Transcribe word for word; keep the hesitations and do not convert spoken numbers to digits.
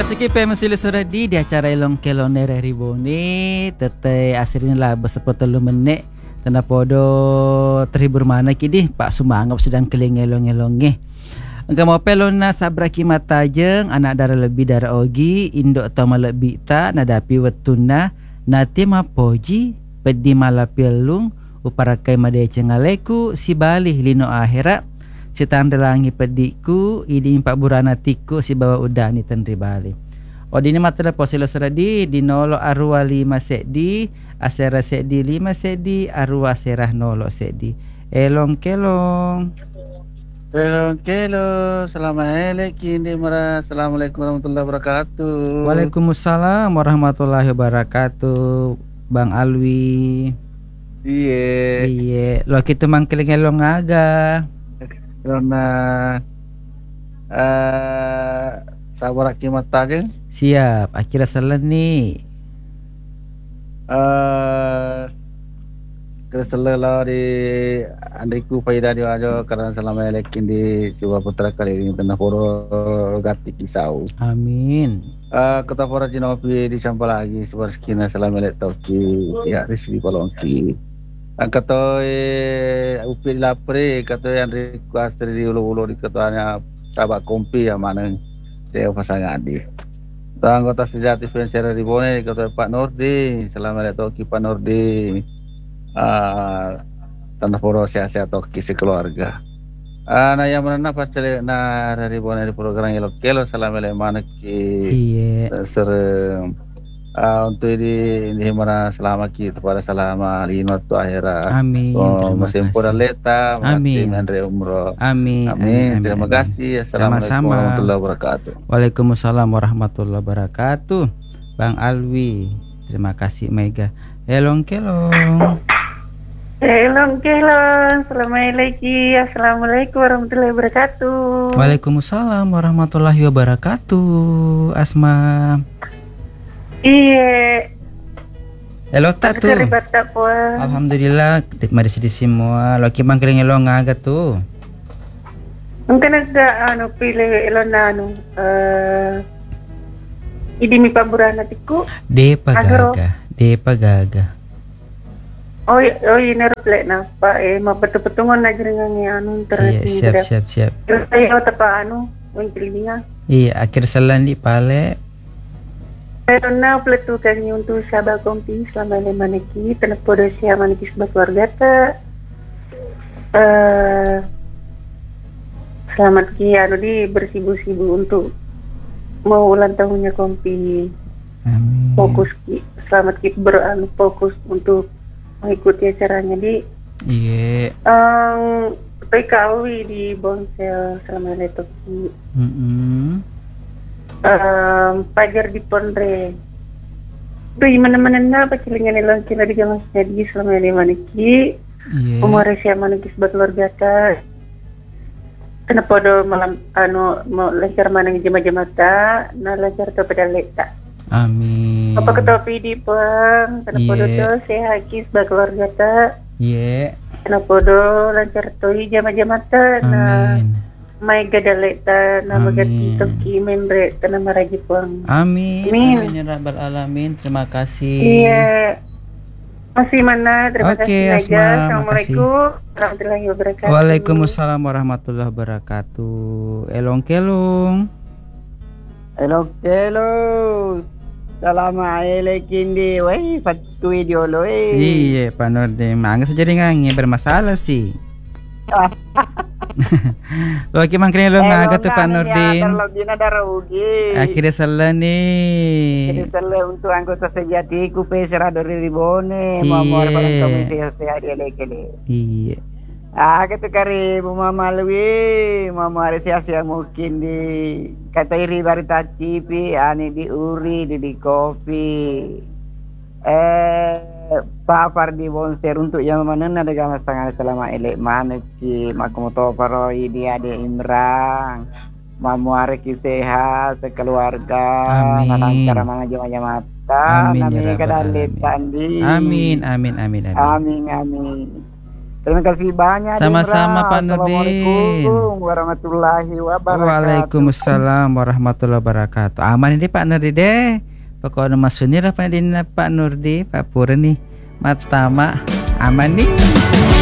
Siki pemasili suradi di acara Elong Kelone Ribone tete asirin lah bersepuluh menit tanda podo terhibur mana kidi Pak Sumangap sedang keling elong-elonge. Engkau mau pelona sabraki mata jeng anak dara lebih dara ogi indok tama lebih ta nadapi wetuna nati mapoji pedi malapelung uparakai madai cengaleku si bali lino akhirat si tandelangi pediku idi empat buranatiku si bawa udani tandri bali. Odini matera posilo seradi di nolo arua lima sedi asera sedi lima sedi arua serah nolo sedi elong kelong elong kelong selamat elekin di mara. Assalamualaikum warahmatullahi wabarakatuh. Waalaikumsalam warahmatullahi wabarakatuh. Bang Alwi. Iye iye lo kita mangkeling elong aga karena uh, sabar kimat aja. Siap, akhirnya selen nih. Uh, Kesel lah di andriku faida di wajo karena selama elekin di sebuah putra kali ini tanah poro gati kisau. Amin. Uh, kata pora jinopi di sampah lagi sebar skina selama elek toki siak risi di polongki. Angkatoi upi lapre katoi andriku astri di ulu-ulu di ketuanya tabak kompi yang mana saya pasangan di. Anggota sejati Vencera Ribone kata Pak Nurdi, selamat datang Pak Nurdi. Uh, tanah poro sehat-sehat toki sekeluarga. Ah, uh, nah yang mana pas cele na Ribone di program elok kelo selamat mana ki. Iya. Serem. Uh, untuk di di mana selamat kita pada selama lima tu akhirat. Amin. Oh, masih pura leta. Amin. Andre umroh. Amin. Amin. Amin. Terima kasih. Assalamualaikum warahmatullahi wabarakatuh. Waalaikumsalam warahmatullahi wabarakatuh. Bang Alwi, terima kasih Mega. Elong kelong. Elong kelong. Assalamualaikum. Assalamualaikum warahmatullahi wabarakatuh. Waalaikumsalam warahmatullahi wabarakatuh. Asma. Iya. Hello tak tu. Alhamdulillah, mari sedih semua. Loki mangkring elong aga tu. Mungkin ada anu pilih elong anu. Eh, idi mi paburana tiku. Depa gaga, depa gaga. Oh, oh ini reflek napa? Eh, mau betul-betul aja dengan anu terus. Iya, siap, siap, siap. Saya apa anu uncilnya. Iya, akhir selan di pale. Karena peletukan untuk sahabat kompi selama lima neki tanah podo siya maniki sebagai keluarga ta. Uh, selamat ki anu di bersibu-sibu untuk mau ulang tahunnya kompi. Amin. Fokus ki selamat ki beranu fokus untuk mengikuti acaranya di. Iya. Um, P K W di Bonsel selama itu ki. Mm -hmm. Um, pajar di Pondre. Tuh mana-mana na pacilingan elong kila di gamas jadi selama ini maniki. Yeah. Umur saya maniki sebagai keluarga ta. Kenapa do malam anu mau lancar mana jema-jema ta, na lancar to pada leta. Amin. Apa ketopi di pang, kenapa do Yeah. do saya haki sebagai keluarga ta. Iya. Yeah. Kenapa do lancar to jema-jema ta na. Amin. Mai gadaleta nama gati toki membre tanah maraji puang. Amin. Amin. Amin ya rabbal alamin. Terima kasih. Iya. Masih mana? Terima Oke, kasih Asma, Naga. Assalamualaikum warahmatullahi wabarakatuh. Waalaikumsalam warahmatullahi wabarakatuh. Elong kelong. Elong kelong. Assalamualaikum di. Wei, fatu idiolo eh. Iya, panode. Mangga sejaringannya bermasalah sih. Lo aki mangkring lo ngaga tuh Pak Nurdin. Akhirnya salah nih. Akhirnya salah untuk anggota sejati ku pesera dari Ribone. Iya. Mama orang kami sehat-sehat dia lekele. Iya. Ah kata kari Mama Lewi, Mama ada sia-sia mungkin di kata iri baru tacipi, ani di uri, di di kopi. Eh safar di Bonser untuk yang mana ada gama sangat selama elek mana ki makomoto paroi dia ada Imran mamu areki sehat sekeluarga amin cara mana jama mata amin nami ya kadang letan di amin amin amin amin amin Terima kasih banyak. Sama-sama, Pak Nurdin. Assalamualaikum warahmatullahi wabarakatuh. Waalaikumsalam warahmatullahi wabarakatuh. Aman ini Pak Nurdi deh. Pokoknya Mas Sunir apa ini Pak Nurdi, Pak Pura nih. Mat Tama. Aman nih.